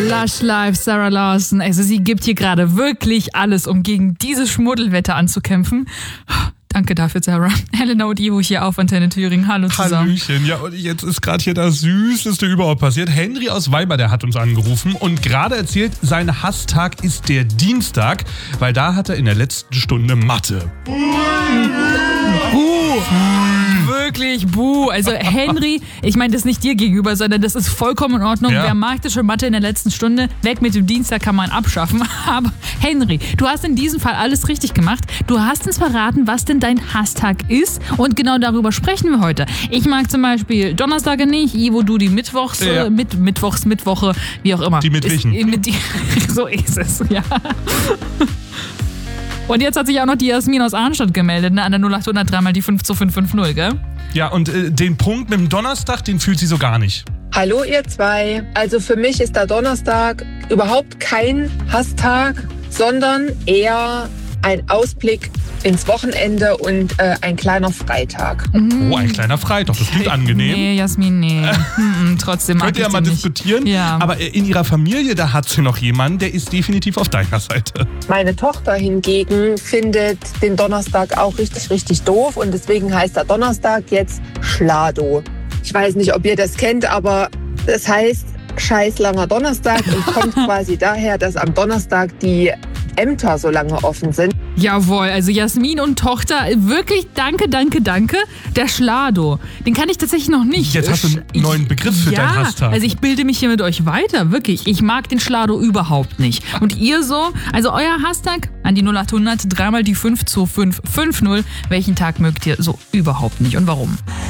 Lush Life, Sarah Larson. Also sie gibt hier gerade wirklich alles, um gegen dieses Schmuddelwetter anzukämpfen. Danke dafür, Sarah. Helena und Ivo hier auf Antenne Thüringen. Hallo zusammen. Hallöchen. Ja, und jetzt ist gerade hier das Süßeste überhaupt passiert. Henry aus Weimar, der hat uns angerufen und gerade erzählt, sein Hasstag ist der Dienstag, weil da hat er in der letzten Stunde Mathe. Wirklich, buh. Also Henry, ich meine das nicht dir gegenüber, sondern das ist vollkommen in Ordnung. Ja. Wer mag das schon Mathe in der letzten Stunde? Weg mit dem Dienstag kann man abschaffen. Aber Henry, du hast in diesem Fall alles richtig gemacht. Du hast uns verraten, was denn dein Hasstag ist. Und genau darüber sprechen wir heute. Ich mag zum Beispiel Donnerstage nicht. Ivo, du die Mittwochs, Ja. Mittwoche, wie auch immer. Die Mittwichen. So ist es, ja. Und jetzt hat sich auch noch die Jasmin aus Arnstadt gemeldet, ne? An der 0800 3 mal die 5 zu 550, gell? Ja, und den Punkt mit dem Donnerstag, den fühlt sie so gar nicht. Hallo ihr zwei. Also für mich ist der Donnerstag überhaupt kein Hasstag, sondern eher ein Ausblick ins Wochenende und ein kleiner Freitag. Oh, ein kleiner Freitag, das klingt angenehm. Nee, Jasmin, nee. Trotzdem mag Könnt ihr ich ja mal den nicht. diskutieren. Ja. Aber in ihrer Familie, da hat sie noch jemanden, der ist definitiv auf deiner Seite. Meine Tochter hingegen findet den Donnerstag auch richtig, richtig doof und deswegen heißt der Donnerstag jetzt Schlado. Ich weiß nicht, ob ihr das kennt, aber das heißt scheiß langer Donnerstag und kommt quasi daher, dass am Donnerstag die Ämter so lange offen sind. Jawohl, also Jasmin und Tochter, wirklich danke. Der Schlado, den kann ich tatsächlich noch nicht. Jetzt hast du einen neuen Begriff für deinen Hasstag. Also ich bilde mich hier mit euch weiter, wirklich. Ich mag den Schlado überhaupt nicht. Und ihr so? Also euer Hashtag an die 0800 3 mal die 5 zu 550. Welchen Tag mögt ihr so überhaupt nicht und warum?